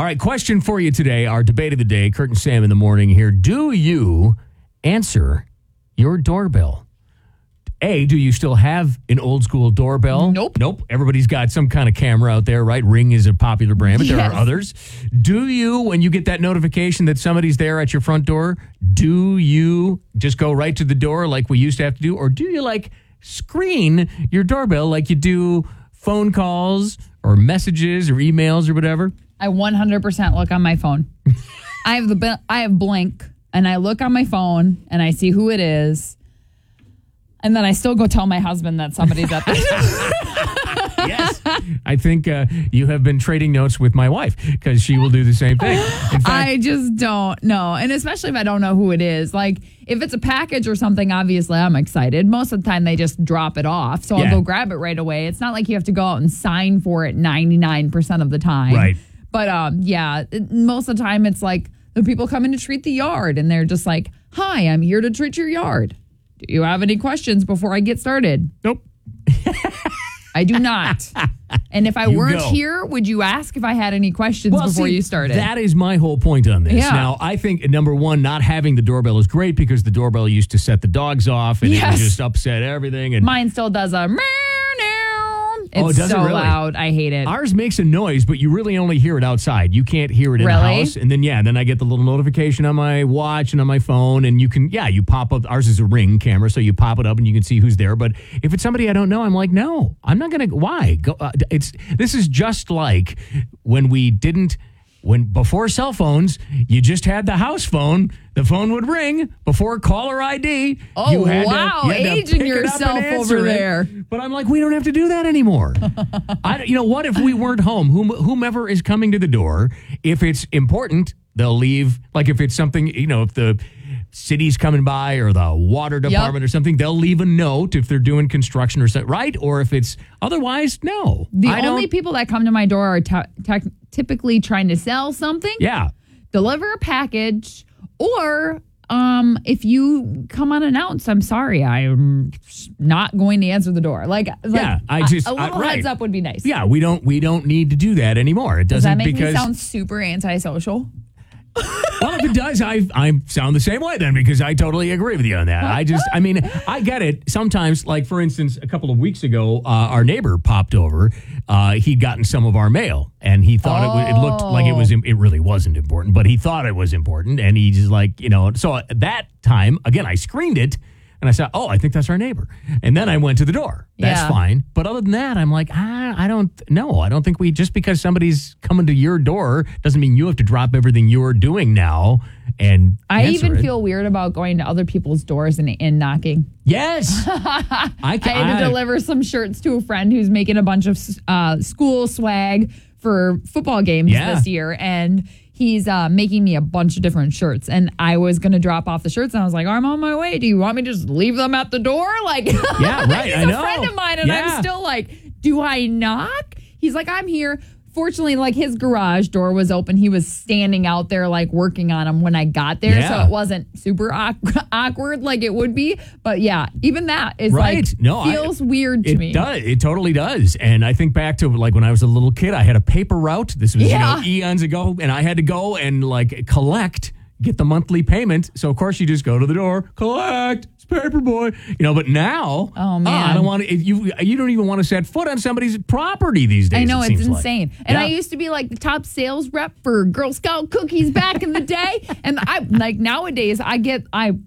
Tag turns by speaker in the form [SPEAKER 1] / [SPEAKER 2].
[SPEAKER 1] right, question for you today. Our debate of the day, Kurt and Sam in the morning here. Do you answer your doorbell? A, do you still have an old school doorbell?
[SPEAKER 2] Nope.
[SPEAKER 1] Everybody's got some kind of camera out there, right? Ring is a popular brand, but there are others. Do you, when you get that notification that somebody's there at your front door, do you just go right to the door like we used to have to do? Or do you screen your doorbell like you do phone calls or messages or emails or whatever?
[SPEAKER 2] I 100% look on my phone. I have Blink, and I look on my phone and I see who it is. And then I still go tell my husband that somebody's at the
[SPEAKER 1] Yes. I think you have been trading notes with my wife because she will do the same thing. In fact,
[SPEAKER 2] I just don't know. And especially if I don't know who it is. Like, if it's a package or something, obviously I'm excited. Most of the time they just drop it off. So I'll go grab it right away. It's not like you have to go out and sign for it 99% of the time.
[SPEAKER 1] Right.
[SPEAKER 2] But most of the time it's like the people come in to treat the yard and they're just like, hi, I'm here to treat your yard. Do you have any questions before I get started?
[SPEAKER 1] Nope.
[SPEAKER 2] I do not. And if I weren't here, would you ask if I had any questions before you started?
[SPEAKER 1] That is my whole point on this.
[SPEAKER 2] Yeah.
[SPEAKER 1] Now, I think, number one, not having the doorbell is great because the doorbell used to set the dogs off and it would just upset everything. And
[SPEAKER 2] mine still does a meow. It's
[SPEAKER 1] does it
[SPEAKER 2] so
[SPEAKER 1] really?
[SPEAKER 2] loud. I hate it.
[SPEAKER 1] Ours makes a noise, but you really only hear it outside. You can't hear it in the house. And then I get the little notification on my watch and on my phone. And you can, you pop up. Ours is a Ring camera, so you pop it up and you can see who's there. But if it's somebody I don't know, I'm like, no, I'm not going to. Why? This is just like when before cell phones, you just had the house phone. The phone would ring before caller ID.
[SPEAKER 2] Oh,
[SPEAKER 1] you had
[SPEAKER 2] wow. Aging yourself over there.
[SPEAKER 1] But I'm like, we don't have to do that anymore. What if we weren't home? Whomever is coming to the door, if it's important, they'll leave. Like if it's something, if the city's coming by or the water department or something, they'll leave a note if they're doing construction or something, right? Or if it's otherwise, no.
[SPEAKER 2] The only people that come to my door are typically trying to sell something.
[SPEAKER 1] Yeah.
[SPEAKER 2] Deliver a package. Or if you come unannounced, I'm sorry, I'm not going to answer the door. A little heads up would be nice.
[SPEAKER 1] Yeah, we don't need to do that anymore. It doesn't.
[SPEAKER 2] Does that make me sound super antisocial?
[SPEAKER 1] Well, if it does, I sound the same way then because I totally agree with you on that. I get it. Sometimes, like for instance, a couple of weeks ago, our neighbor popped over. He'd gotten some of our mail, and he thought it looked like it really wasn't important, but he thought it was important, and he just So at that time, again, I screened it. And I said, I think that's our neighbor. And then I went to the door. That's fine. But other than that, I'm like, I don't know. I don't think just because somebody's coming to your door doesn't mean you have to drop everything you're doing now and
[SPEAKER 2] I even feel weird about going to other people's doors and knocking.
[SPEAKER 1] Yes.
[SPEAKER 2] I had to deliver some shirts to a friend who's making a bunch of school swag for football games this year. And he's making me a bunch of different shirts. And I was going to drop off the shirts. And I was like, I'm on my way. Do you want me to just leave them at the door?
[SPEAKER 1] Yeah, right.
[SPEAKER 2] He's a friend of mine. And I'm still like, do I knock? He's like, I'm here. Fortunately, his garage door was open. He was standing out there working on them when I got there. So it wasn't super awkward like it would be. But yeah, even that is feels weird to me.
[SPEAKER 1] It totally does. And I think back to when I was a little kid, I had a paper route. This was eons ago. And I had to go and get the monthly payment. So of course you just go to the door, collect. Paper boy, but now, I don't want to. You don't even want to set foot on somebody's property these days.
[SPEAKER 2] I know, it's insane. And I used to be the top sales rep for Girl Scout cookies back in the day. And nowadays I